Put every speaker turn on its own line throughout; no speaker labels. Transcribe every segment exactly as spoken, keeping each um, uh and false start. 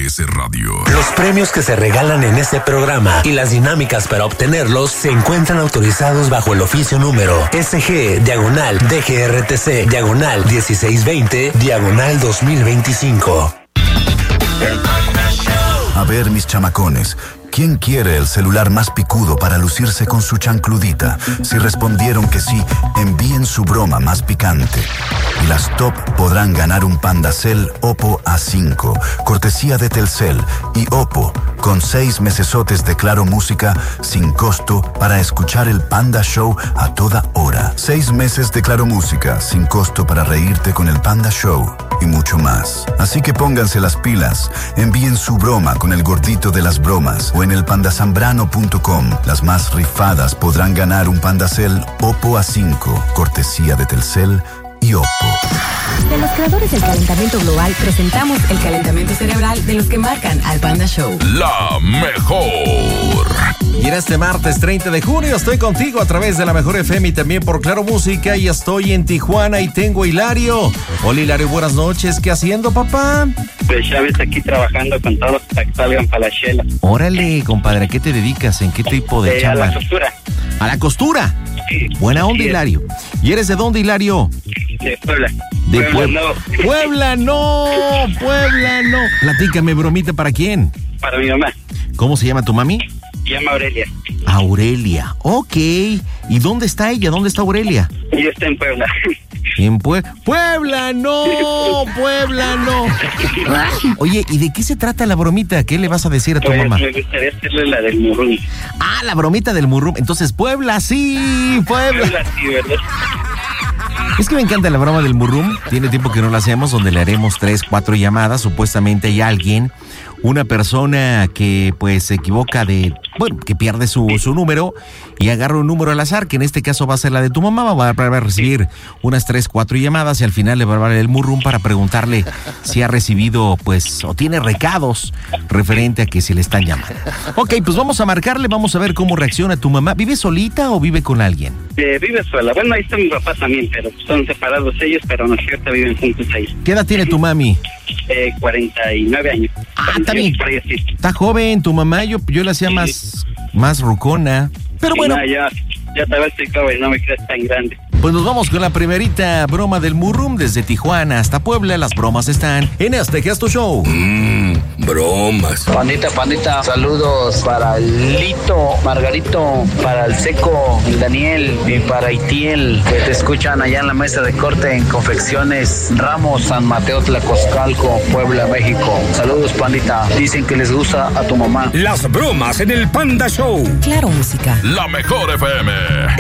S Radio.
Los premios que se regalan en este programa y las dinámicas para obtenerlos se encuentran autorizados bajo el oficio número S G, diagonal, D G R T C, diagonal, dieciséis veinte, diagonal dos mil veinticinco.
A ver, mis chamacones, ¿quién quiere el celular más picudo para lucirse con su chancludita? Si respondieron que sí, envíen su broma más picante. Y las top podrán ganar un Pandacel Oppo A cinco, cortesía de Telcel y Oppo, con seis mesesotes de Claro Música sin costo para escuchar el Panda Show a toda hora. Seis meses de Claro Música sin costo para reírte con el Panda Show y mucho más. Así que pónganse las pilas, envíen su broma con el gordito de las bromas o en el pandazambrano punto com. Las más rifadas podrán ganar un Pandacel Oppo A cinco, cortesía de Telcel y Oppo.
De los creadores del calentamiento global, presentamos el calentamiento cerebral de los que marcan al Panda Show.
La mejor.
Y en este martes treinta de junio estoy contigo a través de la Mejor F M y también por Claro Música, y estoy en Tijuana y tengo a Hilario. Hola Hilario, buenas noches. ¿Qué haciendo, papá?
Pues ya ves, aquí trabajando con todos para que salgan para la chela.
Órale, compadre, ¿a qué te dedicas? ¿En qué tipo de
eh,
chamba?
A la costura.
¿A la costura?
Sí.
Buena onda,
Sí.
Hilario. ¿Y eres de dónde, Hilario?
De Puebla.
De
Puebla,
Puebla.
no.
Puebla, no. Puebla, no. Platícame, bromita, ¿para quién?
Para mi mamá.
¿Cómo se llama tu mami?
Se llama Aurelia.
Aurelia. Ok. ¿Y dónde está ella? ¿Dónde está Aurelia?
Ella está en Puebla.
En Pue- Puebla, no. Puebla, no. Oye, ¿y de qué se trata la bromita? ¿Qué le vas a decir a tu
Pues
mamá?
me gustaría hacerle la del murrum.
Ah, la bromita del murrum. Entonces, Puebla, sí. Puebla.
Puebla, sí, ¿verdad?
Es que me encanta la broma del murrum. Tiene tiempo que no la hacemos, donde le haremos tres, cuatro llamadas. Supuestamente hay alguien, una persona que pues se equivoca de, bueno, que pierde su, su número y agarra un número al azar, que en este caso va a ser la de tu mamá. Va a, va a recibir unas tres, cuatro llamadas y al final le va a dar el murrum para preguntarle si ha recibido, pues, o tiene recados referente a que se le están llamando. Ok, pues vamos a marcarle, vamos a ver cómo reacciona tu mamá. ¿Vive solita o vive con alguien?
Eh, vive sola. Bueno, ahí está mi papá también, pero son separados ellos, pero no es cierto, viven juntos ahí.
¿Qué edad tiene tu mami?
Eh, cuarenta y nueve años.
Ah, está bien.
Por ahí, sí.
Está joven, tu mamá, yo, yo la hacía
Sí.
más, más rucona. Pero bueno,
No, ya, ya te ves, estoy joven, no me creas tan grande.
pues nos vamos con la primerita broma del murrum. Desde Tijuana hasta Puebla, las bromas están en este Gesto Show.
Mmm, bromas.
Pandita, pandita, saludos para el Lito, Margarito, para el Seco, el Daniel y para Itiel, que te escuchan allá en la mesa de corte en Confecciones Ramos, San Mateo, Tlacoscalco, Puebla, México. Saludos, pandita. Dicen que les gusta a tu mamá.
Las bromas en el Panda Show.
Claro Música.
La mejor F M.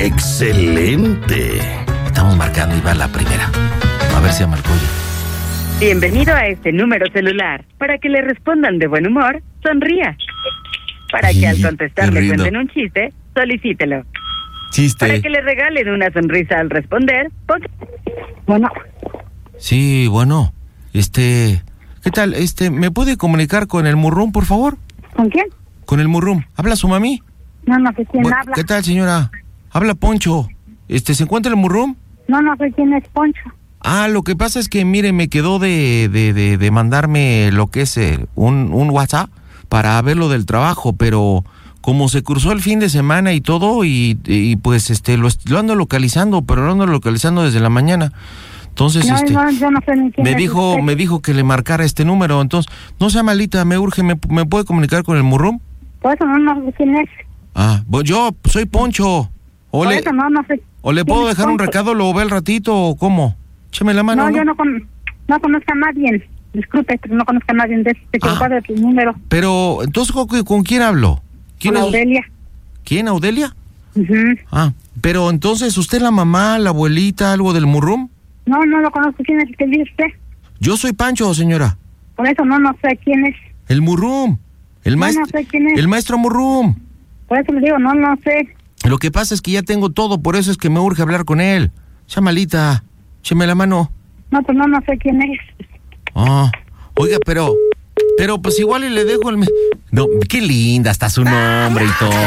Excelente. Estamos marcando y va la primera. A ver si marcó ya.
Bienvenido a este número celular. Para que le respondan de buen humor, sonría. Para que al contestar le cuenten un chiste, solicítelo.
Chiste.
Para que le regalen una sonrisa al responder, ponga... Bueno,
Sí, bueno, este, ¿qué tal? Este, ¿me puede comunicar con el murrum, por favor?
¿con quién?
Con el murrum. ¿Habla su mami?
No, no sé quién
Bu-
habla.
¿Qué tal, señora? Habla Poncho. Este, ¿se encuentra el murrum?
No, no sé quién es Poncho.
Ah, lo que pasa es que, mire, me quedó de, de, de, de mandarme lo que es eh, un, un WhatsApp para ver lo del trabajo, pero como se cruzó el fin de semana y todo, y, y pues este lo, est- lo ando localizando, pero lo ando localizando desde la mañana. Entonces,
No,
este,
no, yo no sé ni quién
me
es
dijo,
usted.
me dijo que le marcara este número. Entonces, no sea malita, me urge, ¿me, me puede comunicar con el murrum?
Por eso no, no sé quién es.
Ah, pues yo soy Poncho. O
Por
le,
eso no, no sé.
o le
quién
puedo
es
dejar un
Poncho.
recado, lo ve al ratito, o cómo. Écheme la mano,
No,
¿no?
yo no, con, no conozco a nadie. Disculpe, pero no conozco a nadie de este equivocado de tu número.
Pero, entonces, ¿con, con quién hablo? ¿Quién
Con
es?
Aurelia.
¿Quién, Audelia?
Ujú.
Ah, pero entonces, ¿usted es la mamá, la abuelita, algo del murrum?
No, no lo conozco. ¿Quién es el que dice usted?
Yo soy Pancho, señora.
Por eso no, no sé quién es.
El murrum. El
No,
maestro.
no sé quién es.
El maestro murrum.
Por eso le digo, no, no sé.
Lo que pasa es que ya tengo todo, por eso es que me urge hablar con él. Sea malita, écheme la mano.
No, pues no, no sé quién es.
Ah, oiga, pero, pero pues igual y le dejo el... me- No, qué linda está su nombre y todo.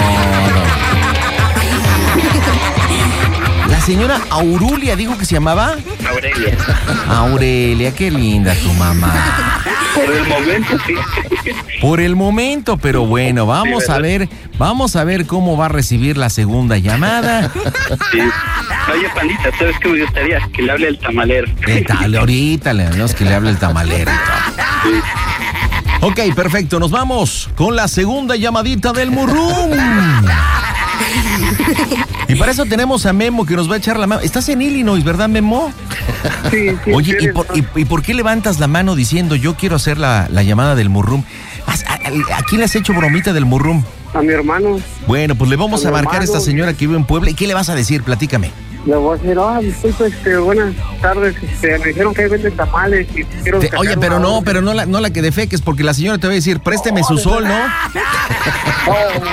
La señora Aurelia dijo que se llamaba...
Aurelia.
Aurelia, qué linda tu mamá.
Por el momento, sí.
Por el momento, pero bueno, vamos
Sí,
a ver, vamos a ver cómo va a recibir la segunda llamada.
Sí. Oye, pandita, ¿sabes qué me gustaría? Que le hable el tamalero.
El tal, ahorita le hablamos que le hable el tamalero.
Sí.
Ok, perfecto, nos vamos con la segunda llamadita del Murrum. Y para eso tenemos a Memo que nos va a echar la mano. Estás en Illinois, ¿verdad, Memo?
Sí, sí.
Oye,
sí,
¿y por, y, ¿y por qué levantas la mano diciendo yo quiero hacer la, la llamada del Murrum? ¿A, a, ¿A quién le has hecho bromita del Murrum?
A mi hermano.
Bueno, pues le vamos a,
a
marcar a esta señora que vive en Puebla. ¿Y qué le vas a decir? Platícame.
Le voy a decir, ah, disculpe, este, buenas tardes, este, me dijeron que ahí venden tamales y quiero...
Te, oye, pero no, orden. pero no la, no la que defeques, porque la señora te va a decir, présteme oh, su sol, ¿no? Oh.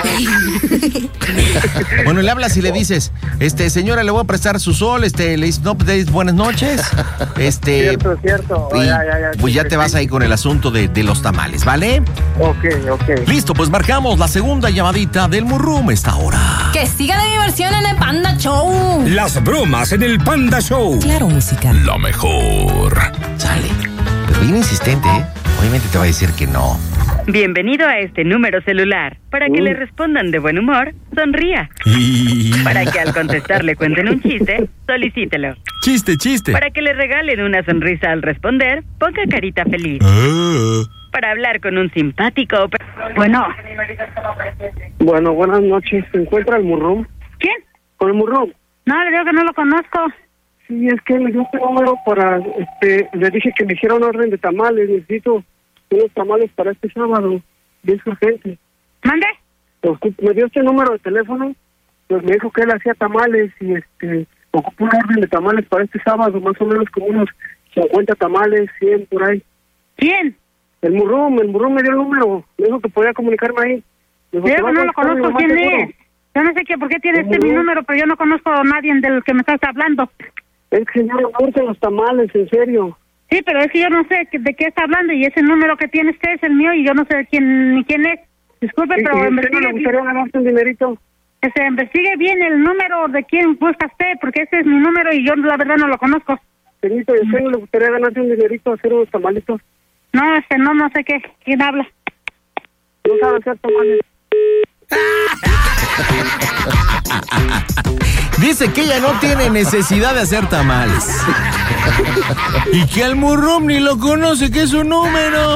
Bueno, le hablas y le dices, este, señora, le voy a prestar su sol, este, le dices, no, pues, buenas noches, este...
Cierto, cierto.
Y,
ya, ya, ya,
pues ya
sí,
te vas ahí con el asunto de, de los tamales, ¿vale?
Ok, ok.
Listo, pues marcamos la segunda llamadita del Murrum esta hora.
Que siga la diversión en el Panda Show.
Las bromas en el Panda Show.
Claro, música.
La mejor.
Sale. Pero bien insistente, ¿eh? Obviamente te va a decir que no.
Bienvenido a este número celular. Para que uh. le respondan de buen humor, sonría. Para que al contestar le cuenten un chiste, solicítelo.
Chiste, chiste.
Para que le regalen una sonrisa al responder, ponga carita feliz.
Ah.
Para hablar con un simpático...
Bueno. Bueno, buenas noches. ¿Se encuentra el Murrum?
¿Quién?
¿Con el Murrum?
No, le digo que no lo conozco.
Sí, es que le dio este número para... este Le dije que me hiciera una orden de tamales. Necesito unos tamales para este sábado. Y es urgente.
¿Mande?
Pues, me dio este número de teléfono. Pues me dijo que él hacía tamales y este... ocupó una orden de tamales para este sábado. Más o menos como unos cincuenta tamales, cien por ahí.
¿Quién?
El Murrum, el Murrum me dio el número. Me dijo que podía comunicarme ahí.
Dijo, yo no lo conozco, ¿quién es? Yo no sé qué, por qué tiene este mi número, pero yo no conozco a nadie del que me estás hablando.
Es que señor, me gustan los tamales, en serio.
Sí, pero es que yo no sé de qué está hablando y ese número que tiene usted es el mío y yo no sé de quién ni quién es. Disculpe,
sí,
pero
sí,
investigue.
¿me gustaría ganarse un dinerito?
Que se investigue bien el número de quién busca usted, porque ese es mi número y yo la verdad no lo conozco.
Señorito, ¿y usted no le gustaría ganarse un dinerito, hacer unos tamalitos?
No, este, no, no sé qué. ¿Quién habla?
No sabe hacer tamales.
Dice que ella no tiene necesidad de hacer tamales. Y que al Murrum ni lo conoce, que es su número.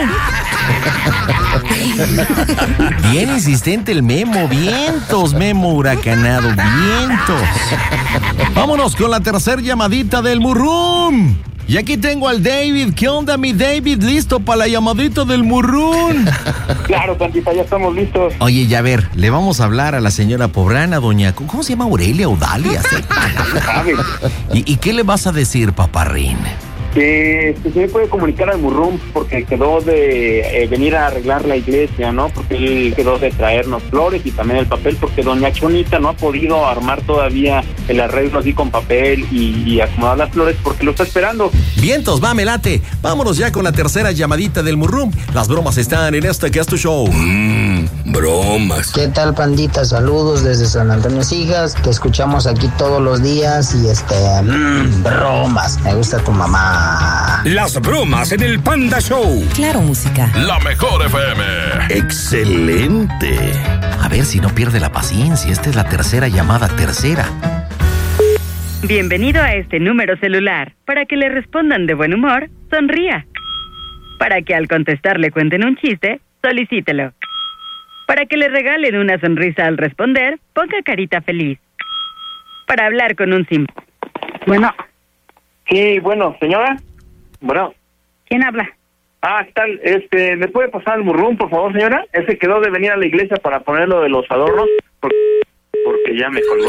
Bien insistente el Memo. Vientos, Memo huracanado. Vientos. Vámonos con la tercera llamadita del Murrum. Y aquí tengo al David. ¿Qué onda, mi David? ¿Listo para la llamadita del Murrum?
Claro, Pandita, ya estamos listos.
Oye, ya ver, le vamos a hablar a la señora pobrana, doña... ¿Cómo se llama? Aurelia o Dalia. ¿Y, ¿Y qué le vas a decir, paparrín?
Que se me puede comunicar al Murrum porque quedó de eh, venir a arreglar la iglesia, ¿no? Porque él quedó de traernos flores y también el papel, porque doña Chonita no ha podido armar todavía el arreglo así con papel y, y acomodar las flores porque lo está esperando.
Vientos, va, me late. Vámonos ya con la tercera llamadita del Murrum. Las bromas están en este que es tu show.
Mmm, bromas.
¿Qué tal, pandita? Saludos desde San Antonio Sigas. Te escuchamos aquí todos los días y este... Mmm, bromas. Me gusta tu mamá.
Las bromas en el Panda Show.
Claro, música.
La mejor F M. Excelente.
A ver si no pierde la paciencia. Esta es la tercera llamada, tercera.
Bienvenido a este número celular. Para que le respondan de buen humor, sonría. Para que al contestar le cuenten un chiste, solicítelo. Para que le regalen una sonrisa al responder, ponga carita feliz. Para hablar con un sim...
Bueno... Sí, bueno, señora. Bueno.
¿Quién habla?
Ah, ¿qué tal? Este, ¿me puede pasar el Murrum, por favor, señora? Ese quedó de venir a la iglesia para poner lo de los adornos, porque, porque ya me colgó.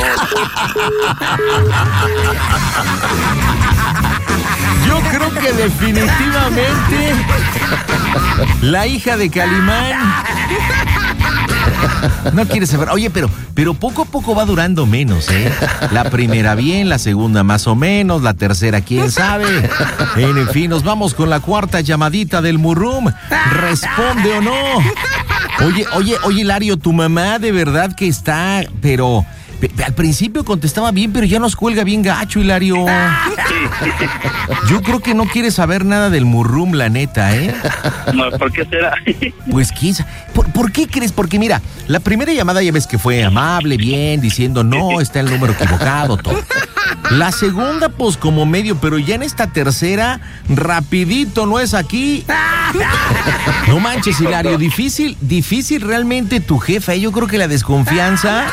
Yo creo que definitivamente la hija de Calimán no quiere saber. Oye, pero, pero poco a poco va durando menos, ¿eh? La primera bien, la segunda más o menos, la tercera quién sabe. En fin, nos vamos con la cuarta llamadita del Murrum. ¿Responde o no? Oye, oye, oye, Hilario, tu mamá de verdad que está, pero Al principio contestaba bien, pero ya nos cuelga bien gacho, Hilario. Yo creo que no quiere saber nada del Murrum, la neta, ¿eh?
No, ¿por qué será?
Pues quizá. ¿Por, ¿Por qué crees? Porque mira, la primera llamada ya ves que fue amable, bien, diciendo no, está el número equivocado, todo. La segunda, pues como medio, pero ya en esta tercera, rapidito, ¿no es aquí? No manches, Hilario, difícil, difícil realmente tu jefa, ¿eh? Yo creo que la desconfianza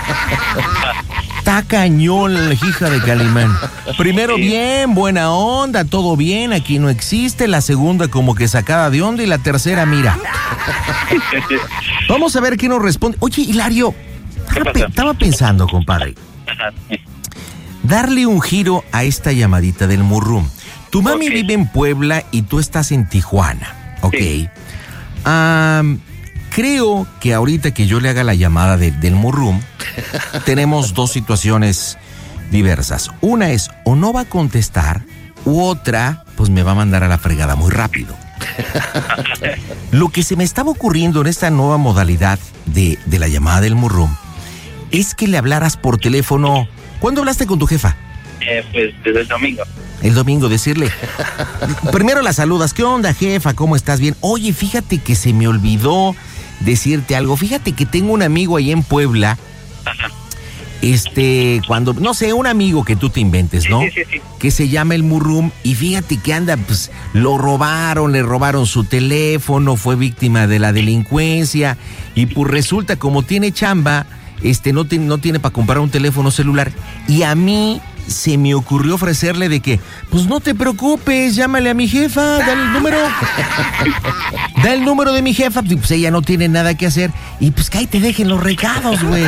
está cañón, la hija de Calimán. Primero bien, buena onda, todo bien, aquí no existe. La segunda como que sacada de onda y la tercera, mira. Vamos a ver qué nos responde. Oye, Hilario, estaba, pe- estaba pensando, compadre, darle un giro a esta llamadita del Murrum. Tu mami okay. vive en Puebla y tú estás en Tijuana, ¿ok? Sí. Um, creo que ahorita que yo le haga la llamada de, del Murrum, tenemos dos situaciones diversas. Una es, o no va a contestar, u otra, pues me va a mandar a la fregada muy rápido. Lo que se me estaba ocurriendo en esta nueva modalidad de, de la llamada del Murrum es que le hablaras por teléfono. ¿Cuándo hablaste con tu jefa?
Eh, pues desde el domingo.
El domingo, decirle. Primero la saludas. ¿Qué onda, jefa? ¿Cómo estás? Bien. Oye, fíjate que se me olvidó decirte algo. Fíjate que tengo un amigo ahí en Puebla. Ajá. Este, cuando, no sé, un amigo que tú te inventes, ¿no?
Sí, sí, sí, sí.
Que se llama el Murrum y fíjate que anda, pues, lo robaron, le robaron su teléfono, fue víctima de la delincuencia y pues resulta, como tiene chamba, este, no, tiene, no tiene para comprar un teléfono celular y a mí se me ocurrió ofrecerle de que, pues no te preocupes, llámale a mi jefa, dale el número. Da el número de mi jefa, pues ella no tiene nada que hacer y pues que ahí te dejen los recados, güey.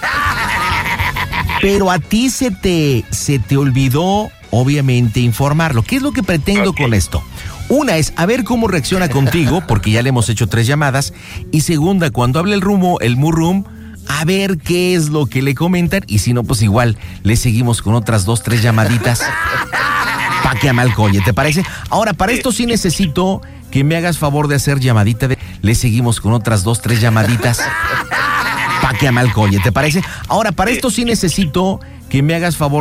Pero a ti se te, se te olvidó, obviamente, informarlo. ¿Qué es lo que pretendo okay. con esto? Una es a ver cómo reacciona contigo, porque ya le hemos hecho tres llamadas. Y segunda, cuando hable el rumo, el Murrum, a ver qué es lo que le comentan. Y si no, pues igual le seguimos con otras dos, tres llamaditas para que amalcoye, ¿te parece? Ahora, para esto sí necesito que me hagas favor de hacer llamadita de... Le seguimos con otras dos, tres llamaditas para que amalcoye, ¿te parece? Ahora, para esto sí necesito que me hagas favor